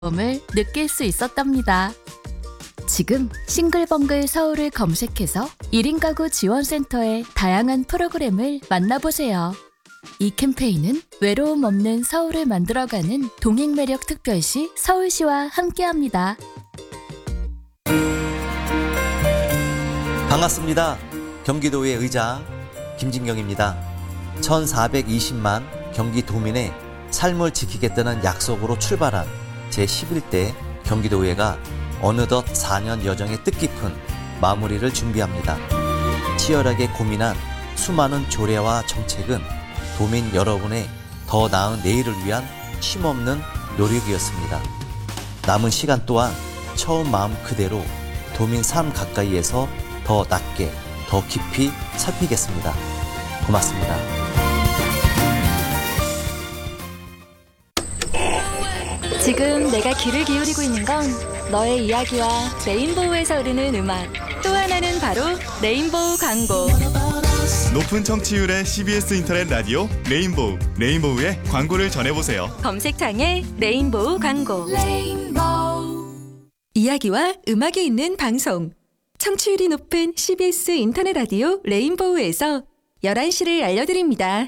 을 느낄 수 있었답니다. 지금 싱글벙글 서울을 검색해서 1인 가구 지원센터의 다양한 프로그램을 만나보세요. 이 캠페인은 외로움 없는 서울을 만들어가는 동행매력 특별시 서울시와 함께합니다. 반갑습니다. 경기도의 의자 김진경입니다. 1420만 경기도민의 삶을 지키겠다는 약속으로 출발한 제11대 경기도의회가 어느덧 4년 여정의 뜻깊은 마무리를 준비합니다. 치열하게 고민한 수많은 조례와 정책은 도민 여러분의 더 나은 내일을 위한 쉼없는 노력이었습니다. 남은 시간 또한 처음 마음 그대로 도민 삶 가까이에서 더 낮게, 더 깊이 살피겠습니다. 고맙습니다. 지금 내가 귀를 기울이고 있는 건 너의 이야기와 레인보우에서 흐르는 음악, 또 하나는 바로 레인보우 광고. 높은 청취율의 CBS 인터넷 라디오 레인보우의 광고를 전해보세요. 검색창에 레인보우 광고. 이야기와 음악이 있는 방송. 청취율이 높은 CBS 인터넷 라디오 레인보우에서 11시를 알려드립니다.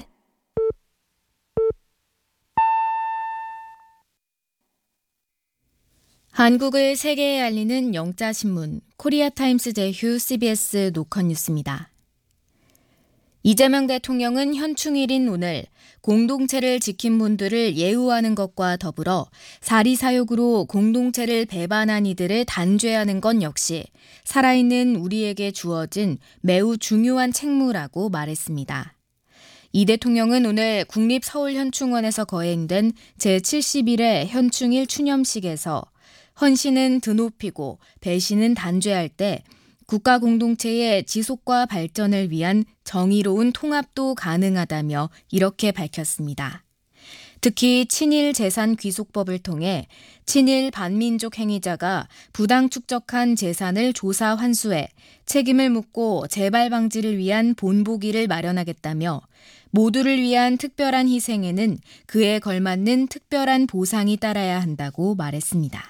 한국을 세계에 알리는 영자신문 코리아타임스 제휴 CBS 노컷 뉴스입니다. 이재명 대통령은 현충일인 오늘 공동체를 지킨 분들을 예우하는 것과 더불어 사리사욕으로 공동체를 배반한 이들을 단죄하는 건 역시 살아있는 우리에게 주어진 매우 중요한 책무라고 말했습니다. 이 대통령은 오늘 국립서울현충원에서 거행된 제71회 현충일 추념식에서 헌신은 드높이고 배신은 단죄할 때 국가 공동체의 지속과 발전을 위한 정의로운 통합도 가능하다며 이렇게 밝혔습니다. 특히 친일 재산 귀속법을 통해 친일 반민족 행위자가 부당 축적한 재산을 조사 환수해 책임을 묻고 재발 방지를 위한 본보기를 마련하겠다며 모두를 위한 특별한 희생에는 그에 걸맞는 특별한 보상이 따라야 한다고 말했습니다.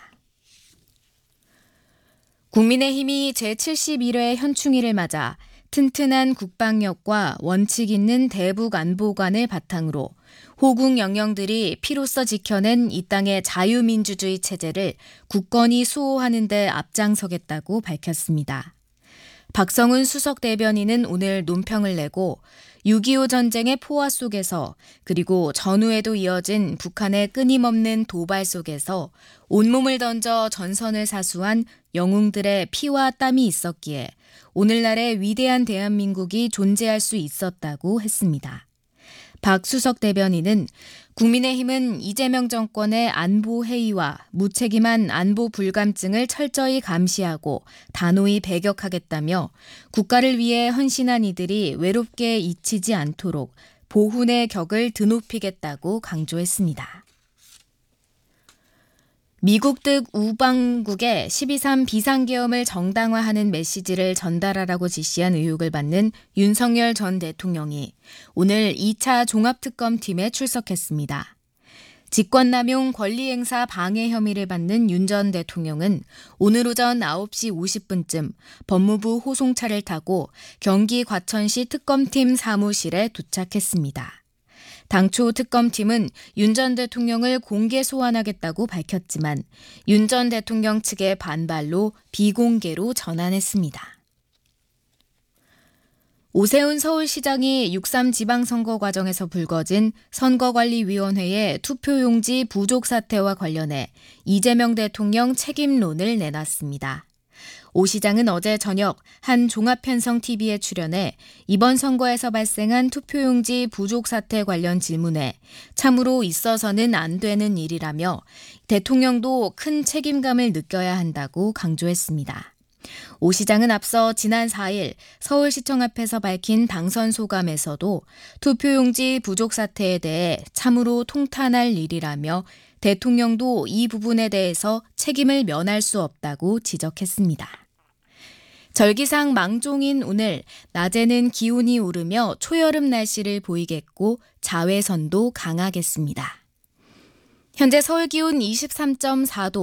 국민의힘이 제71회 현충일을 맞아 튼튼한 국방력과 원칙 있는 대북 안보관을 바탕으로 호국 영령들이 피로써 지켜낸 이 땅의 자유민주주의 체제를 굳건히 수호하는 데 앞장서겠다고 밝혔습니다. 박성훈 수석 대변인은 오늘 논평을 내고 6.25 전쟁의 포화 속에서 그리고 전후에도 이어진 북한의 끊임없는 도발 속에서 온몸을 던져 전선을 사수한 영웅들의 피와 땀이 있었기에 오늘날의 위대한 대한민국이 존재할 수 있었다고 했습니다. 박 수석 대변인은 국민의힘은 이재명 정권의 안보 해이와 무책임한 안보 불감증을 철저히 감시하고 단호히 배격하겠다며 국가를 위해 헌신한 이들이 외롭게 잊히지 않도록 보훈의 격을 드높이겠다고 강조했습니다. 미국 등 우방국에 12.3 비상계엄을 정당화하는 메시지를 전달하라고 지시한 의혹을 받는 윤석열 전 대통령이 오늘 2차 종합특검팀에 출석했습니다. 직권남용 권리행사 방해 혐의를 받는 윤 전 대통령은 오늘 오전 9시 50분쯤 법무부 호송차를 타고 경기 과천시 특검팀 사무실에 도착했습니다. 당초 특검팀은 윤 전 대통령을 공개 소환하겠다고 밝혔지만 윤 전 대통령 측의 반발로 비공개로 전환했습니다. 오세훈 서울시장이 6.3 지방선거 과정에서 불거진 선거관리위원회의 투표용지 부족 사태와 관련해 이재명 대통령 책임론을 내놨습니다. 오 시장은 어제 저녁 한 종합편성-TV에 출연해 이번 선거에서 발생한 투표용지 부족 사태 관련 질문에 참으로 있어서는 안 되는 일이라며 대통령도 큰 책임감을 느껴야 한다고 강조했습니다. 오 시장은 앞서 지난 4일 서울시청 앞에서 밝힌 당선 소감에서도 투표용지 부족 사태에 대해 참으로 통탄할 일이라며 대통령도 이 부분에 대해서 책임을 면할 수 없다고 지적했습니다. 절기상 망종인 오늘 낮에는 기온이 오르며 초여름 날씨를 보이겠고 자외선도 강하겠습니다. 현재 서울 기온 23.4도,